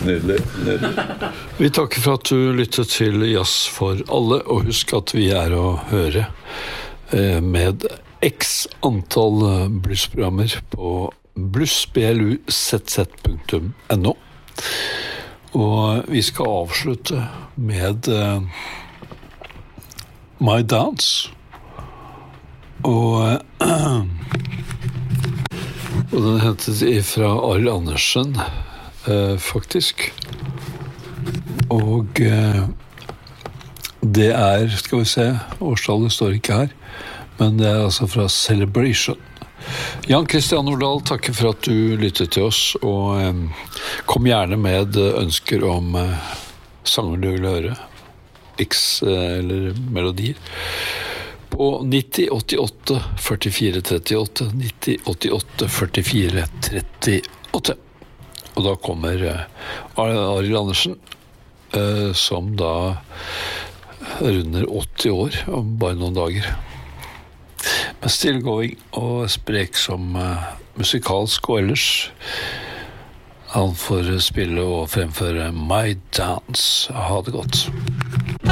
Nydelig. Vi takker for at du lyttet til Jazz for alle, og husk at vi å høre med x antall bluesprogrammer på bluesbluzz.no. Og vi skal avslutte med My Dance. Og den hentet fra Arild Andersen, faktisk. Og det skal vi se, årstallet står ikke her, men det altså fra Celebration. Jan Christian Nordahl, takker for at du lyttet til oss, og kom gjerne med ønsker om sanger du vil høre, eller melodier, på 9088 44 38, 9088 44 38. Og da kommer Arild Andersen, som da runder 80 år om bare noen dager. Men still going og sprek som musikalsk og ellers. Han får spille og fremføre My Dance. Ha det godt.